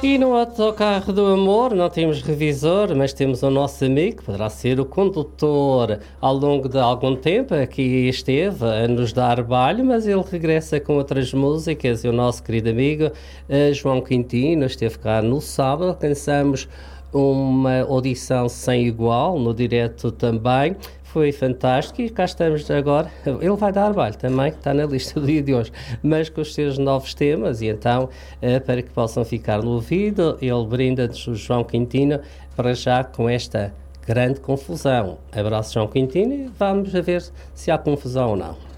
E no autocarro do amor não temos revisor, mas temos o nosso amigo, que poderá ser o condutor. Ao longo de algum tempo aqui esteve a nos dar balho, mas ele regressa com outras músicas. E o nosso querido amigo João Quintino esteve cá no sábado. Alcançamos uma audição sem igual, no direto também. Foi fantástico e cá estamos agora. Ele vai dar balho também, está na lista do dia de hoje, mas com os seus novos temas. E então, para que possam ficar no ouvido, ele brinda-nos o João Quintino para já com esta grande confusão. Abraço, João Quintino, e vamos ver se há confusão ou não.